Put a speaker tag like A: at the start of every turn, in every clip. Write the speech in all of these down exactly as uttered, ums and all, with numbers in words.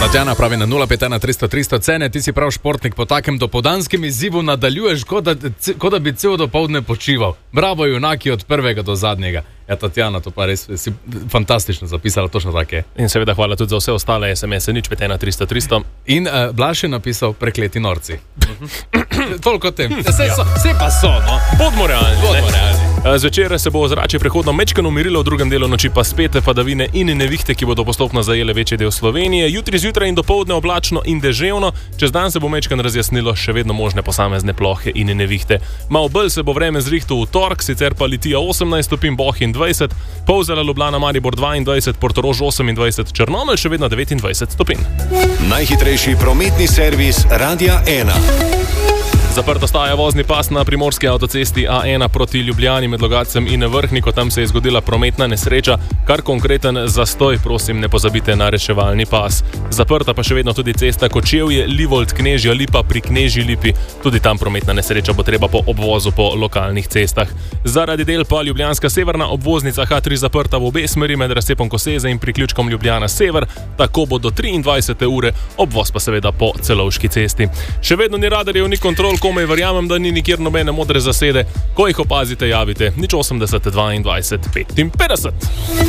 A: Tatjana pravi na nula pet ena tristo tristo cene, ti si prav športnik, po takem dopoldanskem izzivu nadaljuješ, kot da, kot da bi cel dopoldne počival. Bravo, junaki od prvega do zadnjega. Ja, Tatjana, to pa res si fantastično zapisala, točno tako je.
B: In seveda hvala tudi za vse ostale es em ese, nič pet ena tristo tristo.
A: In uh, Blaž je napisal prekleti norci. Toliko tem. Vse ja. pa so, no.
B: Bodmo realni.
A: Bodmo realni.
B: Zvečer se bo ozračje prehodno mečkano umirilo, v drugem delu noči pa spet padavine in nevihte, ki bodo postopno zajele večji del Slovenije. Jutri zjutraj in dopoldne oblačno in deževno, čez dan se bo mečkano razjasnilo, še vedno možne posamezne plohe in nevihte. Malo bolj se bo vreme zrihtal v torek, sicer pa Litija osemnajst stopinj, Bohinj dvajset, Polzela, Ljubljana, Maribor dvaindvajset, Portorož osemindvajset, Črnomelj še vedno devetindvajset stopinj.
C: Najhitrejši prometni servis Radia ena.
B: Zaprta staja vozni pas na primorski avtocesti A ena proti Ljubljani med Logatcem in Vrhniko. Tam se je zgodila prometna nesreča, kar konkreten zastoj, prosim, ne pozabite na reševalni pas. Zaprta pa še vedno tudi cesta Kočevje, Livold, Knežja Lipa pri Knežji Lipi. Tudi tam prometna nesreča bo treba po obvozu po lokalnih cestah. Zaradi del pa ljubljanska severna obvoznica H tri zaprta v obe smeri med razcepom Koseze in priključkom Ljubljana sever. Tako bo do triindvajsete ure, obvoz pa seveda po Celovški cesti. Še vedno ni radarjev, ni kontrol, komaj verjamem, da ni nikjer nobene modre zasede. Ko jih opazite, javite. Nič osemdeset dvaindvajset petinpetdeset.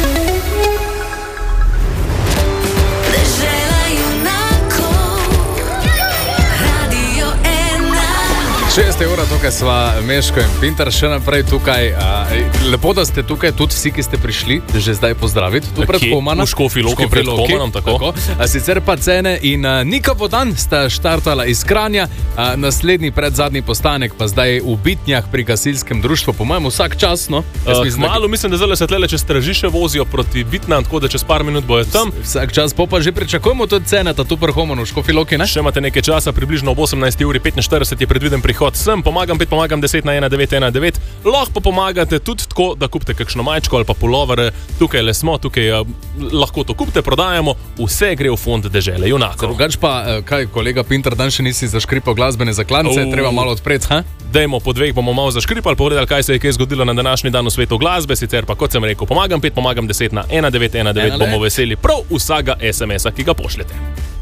A: Šeste ura, tukaj sva Meško in Pintar še naprej tukaj. A, lepo, da ste tukaj, tudi vsi, ki ste prišli, že zdaj pozdraviti. Tu pred Homana.
B: V Škofji Loki pred Homanom, tako.
A: tako. A, sicer pa Cene in a, Nika Bodan sta štartala iz Kranja. A, naslednji predzadnji postanek pa zdaj v Bitnjah pri gasilskem društvu. Po mojem vsak čas, no?
B: Uh, malo mislim, da zdaj se tlele čez Stražiše vozijo proti Bitnjam, tako da čez par minut bojo tam.
A: Vsak čas, pa pa že pričakujemo tudi Cene, ta tu pred Homanu v Škofji Loki, ne?
B: Še imate nekaj časa, približno ob osemnajsti uri petinštirideset je predviden prihod sem, pomagam pet, pomagam deset na ena devet ena devet. Lahko pa pomagate tudi tako, da kupite kakšno majčko ali pa pulover. Tukaj le smo, tukaj uh, lahko to kupite, prodajamo, vse gre v fond dežele junakov.
A: Drugač pa, kaj, kolega Pintar, dan še nisi zaškripal glasbene zaklance, uh, treba malo odpreti, ha?
B: Dajmo po dveh bomo malo zaškripali, povedali, kaj se je kaj zgodilo na današnji dan v svetu glasbe, sicer pa, kot sem rekel, pomagam pet, pomagam deset na ena devet ena devet, bomo veseli prav vsega es em esa, ki ga pošljete.